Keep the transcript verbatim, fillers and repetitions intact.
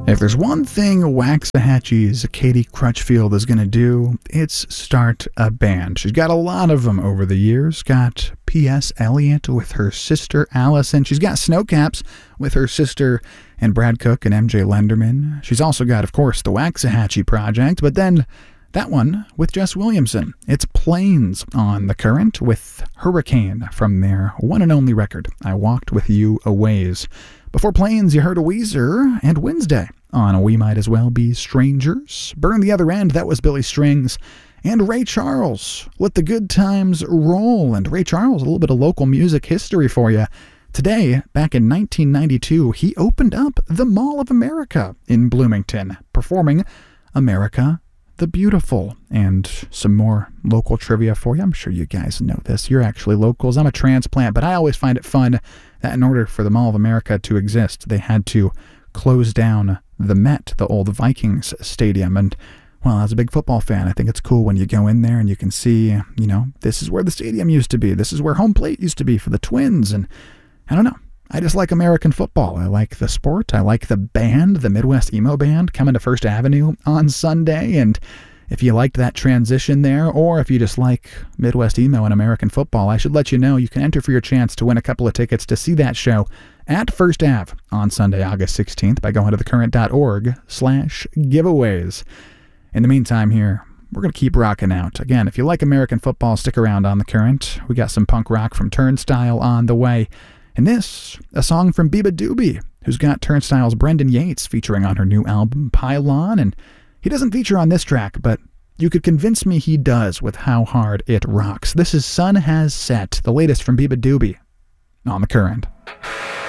If there's one thing Waxahachie's Katie Crutchfield is going to do, it's start a band. She's got a lot of them over the years. Got P S. Eliot with her sister Allison. She's got Snowcaps with her sister and Brad Cook and M J Lenderman. She's also got, of course, the Waxahachie Project, but then that one with Jess Williamson. It's Plains on The Current with Hurricane from their one and only record, I Walked With You A Ways. Before Plains, you heard a Weezer and Wednesday on We Might As Well Be Strangers. Burn the Other End, that was Billy Strings. And Ray Charles, Let the Good Times Roll. And Ray Charles, a little bit of local music history for you. Today, back in nineteen ninety-two, he opened up the Mall of America in Bloomington, performing America the Beautiful. And some more local trivia for you. I'm sure you guys know this. You're actually locals. I'm a transplant, but I always find it fun that in order for the Mall of America to exist, they had to close down the Met, the old Vikings stadium. And, well, as a big football fan, I think it's cool when you go in there and you can see, you know, this is where the stadium used to be. This is where home plate used to be for the Twins. And I don't know. I just like American football. I like the sport. I like the band, the Midwest Emo Band, coming to First Avenue on Sunday. And if you liked that transition there, or if you just like Midwest Emo and American football, I should let you know you can enter for your chance to win a couple of tickets to see that show at First Ave on Sunday, August sixteenth by going to thecurrent.org slash giveaways. In the meantime here, we're going to keep rocking out. Again, if you like American football, stick around on The Current. We got some punk rock from Turnstile on the way. And this, a song from Biba Doobie, who's got Turnstile's Brendan Yates featuring on her new album, Pylon. And he doesn't feature on this track, but you could convince me he does with how hard it rocks. This is Sun Has Set, the latest from Biba Doobie on The Current.